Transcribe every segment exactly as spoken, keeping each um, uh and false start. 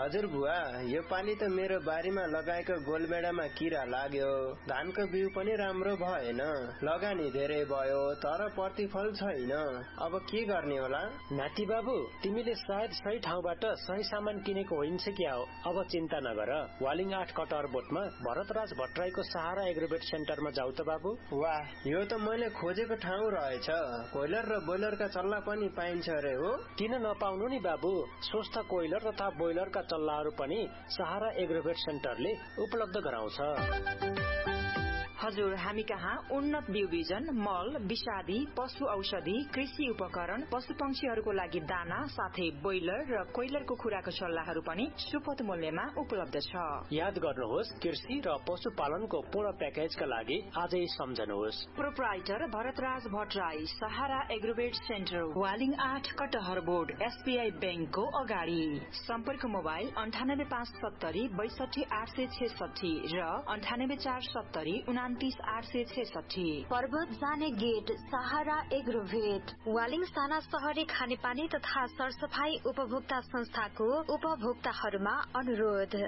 हजुर बुवा, यो पालि त मेरो बारीमा लगाएको गोलबेडामा किरा लाग्यो, धानको बिउ पनि राम्रो भएन, लगानी धेरै भयो तर प्रतिफल छैन, अब के गर्ने होला? नाति बाबु, तिमीले सायद सही ठाउँबाट सही सामान किनेको होइन्छ क्या हो। अब चिन्ता नगर, वालिङ आठ कटहर बोटमा भरतराज भट्टराईको सहारा एग्रोवेट सेन्टरमा जाऊ त बाबु। वाह, यो त मैले खोजेको ठाउँ रहेछ। कोइलर र बोइलरका चल्ला पनि पाइन्छ अरे हो? किन नपाउनु नि बाबु, स्वस्थ कोइलर तथा बोइलरका चल्लाहरू पनि सहारा एग्रोवेट सेन्टरले उपलब्ध गराउँछ। हजुर, हामी कहाँ उन्नत बिउ बिजन, मल, विषादी, पशु औषधि, कृषि उपकरण, पशु पंक्षीहरूको लागि दाना साथै बोइलर र कोइलरको खुराको सल्लाहहरू पनि सुपथ मूल्यमा उपलब्ध छ। याद गर्नुहोस्, कृषि र पशुपालनको पूर्ण प्याकेजका लागि आजै सम्झनुहोस्। प्रोप्राइटर भरतराज भट्टराई, सहारा एग्रोवेट सेन्टर, वालिङ आठ कटहर बोर्ड, एसबीआई बैंकको अगाडि। सम्पर्क मोबाइल अन्ठानब्बे पाँच सत्तरी बैसठी आठ सय छेसठी र अन्ठानब्बे चार सत्तरी उनातिस आठ सय छेसठी। पर्वत जाने गेट सहारा एग्रोवेट, वालिङ साना शहरी खानेपानी तथा सरसफाई उपभोक्ता संस्थाको उपभोक्ताहरूमा अनुरोध।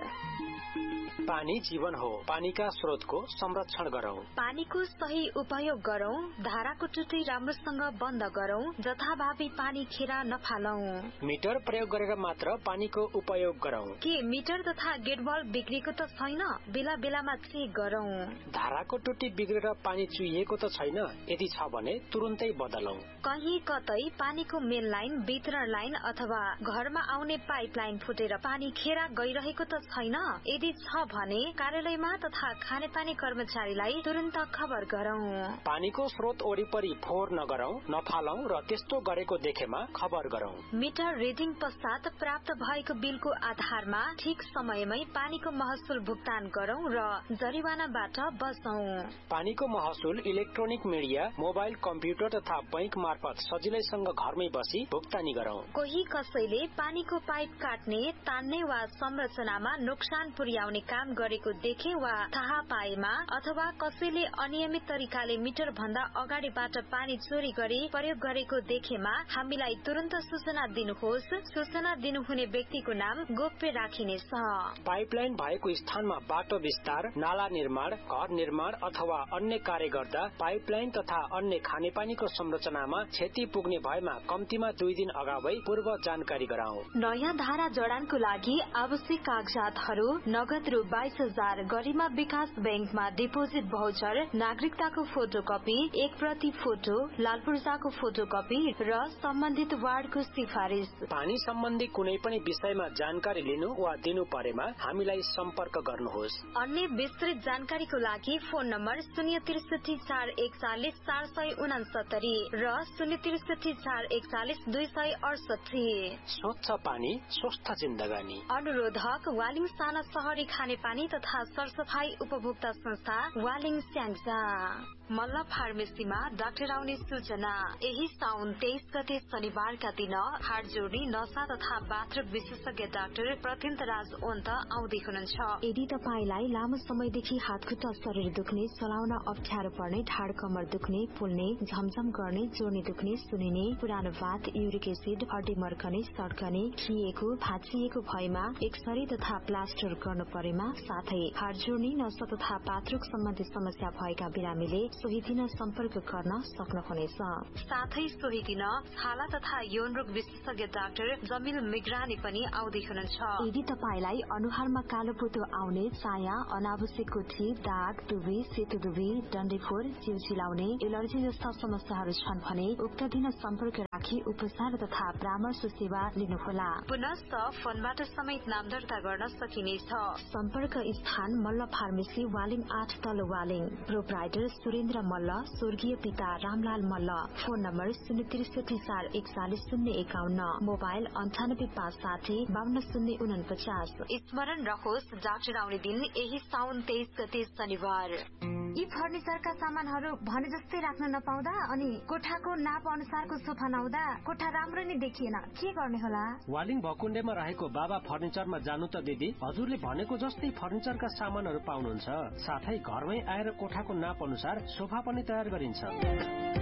पानी जीवन हो, पानीका स्रोतको संरक्षण गरौं। पानीको सही उपयोग गरौं, धाराको टुटी राम्रोसँग बन्द गरौं, जथाभावी पानी खेर नफालौं। मिटर प्रयोग गरेर मात्र पानीको उपयोग गरौं। के मिटर तथा गेट बल्ब बिग्रेको त छैन? बेला बेलामा चेक गरौं। धाराको टुटी बिग्रेर पानी चुहिएको त छैन? यदि छ भने तुरुन्तै बदलौं। कहीँ कतै पानीको मेन लाइन, वितरण लाइन अथवा घरमा आउने पाइप लाइन फुटेर पानी खेर गइरहेको त छैन? यदि छ भने कार्यालयमा तथा खानेपानी कर्मचारीलाई तुरन्त खबर गरौं। पानीको स्रोत वरिपरि फोहोर नगरौं, नफालौं र त्यस्तो गरेको देखेमा खबर गरौं। मिटर रिडिङ पश्चात प्राप्त भएको बिलको आधारमा ठिक समयमै पानीको महसुल भुक्तान गरौं र जरिवानाबाट बचौं। पानीको महसुल इलेक्ट्रोनिक मिडिया, मोबाइल, कम्प्युटर तथा बैंक मार्फत सजिलैसँग घरमै बसी भुक्तानी गरौं। कोही कसैले पानीको पाइप काट्ने, तान्ने वा संरचनामा नोक्सान पुर्याउने काम गरेको देखे वा थाहा पाएमा अथवा कसैले अनियमित तरिकाले मिटर भन्दा अगाडिबाट पानी चोरी गरी प्रयोग गरेको देखेमा हामीलाई तुरन्त सूचना दिनुहोस्। सूचना दिनुहुने व्यक्तिको नाम गोप्य राखिनेछ। पाइपलाइन भएको स्थानमा बाटो विस्तार, नाला निर्माण, घर निर्माण अथवा अन्य कार्य गर्दा पाइपलाइन तथा अन्य खानेपानीको संरचनामा क्षति पुग्ने भएमा कम्तीमा दुई दिन अगावै पूर्व जानकारी गराऊ। नयाँ धारा जडानको लागि आवश्यक कागजातहरू नगद रु बाइस हजार, गरिमा विकास बैंकमा डिपोजिट भाउचर, नागरिकताको फोटोकपी, एक प्रति फोटो, लाल पूर्जाको फोटोकपी र सम्बन्धित वार्डको सिफारिस। पानी सम्बन्धी कुनै पनि विषयमा जानकारी लिनु वा दिनु परेमा हामीलाई सम्पर्क गर्नुहोस्। अन्य विस्तृत जानकारीको लागि फोन नम्बर शून्य त्रिसठी चार एकचालिस चार सय उनासत्तरी र शून्य त्रिसठी चार एकचालिस दुई सय अडसठी। स्वच्छ पानी, स्वस्थ जिन्दगानी। अनुरोधक वालिङ साना शहरी खानेपानी तथा सरसफाई उपभोक्ता संस्था, वालिङ स्याङ्जा। मल्ल फार्मेसीमा डाक्टर आउने सूचना। यही साउन तेइस गते शनिबारका दिन हाड जोड्ने, नसा तथा बाथरुम विशेषज्ञ डाक्टर प्रत्यन्त राज ओन्त आउँदै हुनुहुन्छ। यदि तपाईलाई लामो समयदेखि हातखुट्टा शरीर दुख्ने, चलाउन अप्ठ्यारो पर्ने, ढाड कमर दुख्ने, फुल्ने, झमझम गर्ने, जोड्ने दुख्ने, सुनिने, पुरानो बात, युरिक एसिड, हड्डी मर्कने, सड्कने, खिएको, भाँचिएको भएमा एक्सरे तथा प्लास्टर गर्नु परेमा, साथै हाड जोड्ने, नसा तथा पात्रुक सम्बन्धी समस्या भएका बिरामीले सोही दिन सम्पर्क गर्न सक्नुहुनेछ। साथै सोही दिन छाला तथा यौन रोग विशेषज्ञ डाक्टर जमिल मिग्रानी पनि आउँदै हुनुहुन्छ। यदि तपाईलाई अनुहारमा कालो पोतो आउने, चाया, अनावश्यक गुठी, दाग, दुबी, सेतो दुबी, डन्डीफोर, जिउ चिलाउने, एलर्जी जस्ता समस्याहरू छन् भने उक्त दिन सम्पर्क राखी उपचार तथा परामर्श सेवा लिनुहोला। पुनश्च फोनबाट समेत नाम दर्ता गर्न सकिनेछ। सम्पर्क स्थान मल्ल फार्मेसी, वालिङ आठ तल वालिङ। प्रोप्राइटर सुरेन्द्र मल्ल, स्वर्गीय पिता रामलाल मल्ल। फोन नम्बर शून्य त्रिसठी चार एकचालिस शून्य एकाउन्न, मोबाइल अन्ठानब्बे पाँच साठी बान्न शून्य उनपचास। स्मरण रहोस्, डाक्टर आउने दिन यही साउन तेइस गते शनिबार। यी फर्निचरका सामानहरू भने जस्तै राख्न नपाउँदा अनि कोठाको नाप अनुसारको सोफा नहुँदा कोठा राम्रो नै देखिएन, के गर्ने होला? वालिङ भकुण्डेमा रहेको बाबा फर्निचरमा जानु त दिदी, हजुरले भनेको जस्तै फर्निचरका सामानहरू पाउनुहुन्छ। साथै घरमै आएर कोठाको नाप अनुसार सोफा पनि तयार गरिन्छ।